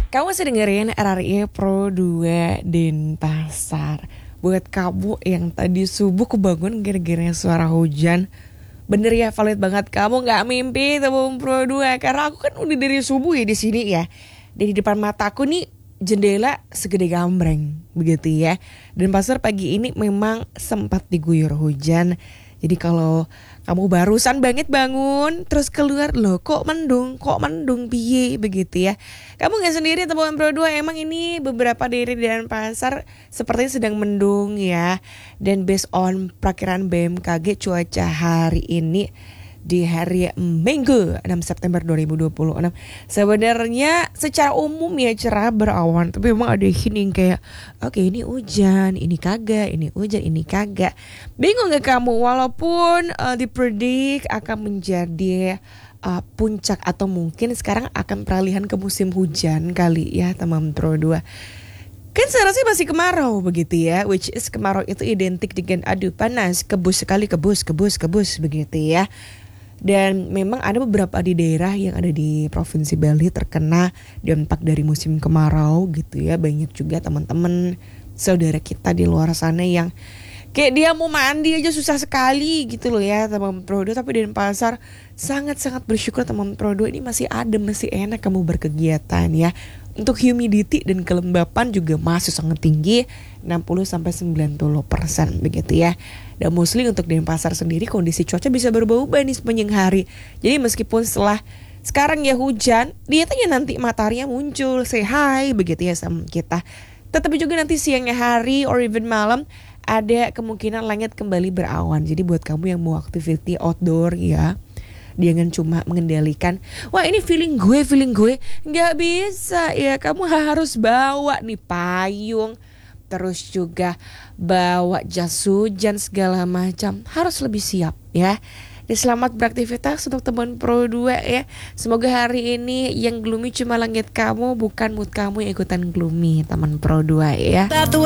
Kamu masih dengerin RRI Pro 2 Denpasar. Buat kamu yang tadi subuh kebangun gara-gara suara hujan, bener ya, valid banget, kamu gak mimpi teman Pro 2. Karena aku kan udah dari subuh ya di sini ya. Dan di depan mataku nih jendela segede gambreng begitu ya. Denpasar pagi ini memang sempat diguyur hujan. Jadi kalau kamu barusan banget bangun terus keluar, loh kok mendung piye begitu ya. Kamu gak sendiri teman Pro 2, emang ini beberapa daerah di Denpasar sepertinya sedang mendung ya. Dan based on perkiraan BMKG, cuaca hari ini di hari Minggu 6 September 2026 sebenarnya secara umum ya cerah berawan, tapi memang ada yang kayak oke, ini hujan, ini kagak, ini hujan, ini kagak. Bingung gak kamu? Walaupun dipredik akan menjadi puncak atau mungkin sekarang akan peralihan ke musim hujan kali ya teman Pro 2. Kan seharusnya masih kemarau begitu ya, which is kemarau itu identik dengan aduh panas, kebus sekali, kebus begitu ya. Dan memang ada beberapa di daerah yang ada di Provinsi Bali terkena dampak dari musim kemarau gitu ya. Banyak juga teman-teman saudara kita di luar sana yang kayak dia mau mandi aja susah sekali gitu loh ya teman Pro 2. Tapi di Denpasar sangat-sangat bersyukur teman Pro 2, ini masih adem, masih enak kamu berkegiatan ya. Untuk humidity dan kelembapan juga masih sangat tinggi, 60-90% begitu ya. Dan mostly untuk Denpasar sendiri kondisi cuaca bisa berubah-ubah nih sepanjang hari. Jadi meskipun setelah sekarang ya hujan, lihatnya nanti mataharinya muncul, say hi begitu ya sama kita. Tetapi juga nanti siangnya hari or even malam ada kemungkinan langit kembali berawan. Jadi buat kamu yang mau activity outdoor ya, jangan cuma mengendalikan, wah ini feeling gue, nggak bisa ya. Kamu harus bawa nih payung, terus juga bawa jas hujan segala macam, harus lebih siap ya. Dan selamat beraktivitas untuk teman Pro 2 ya. Semoga hari ini yang gloomy cuma langit kamu, bukan mood kamu yang ikutan gloomy teman Pro 2 ya.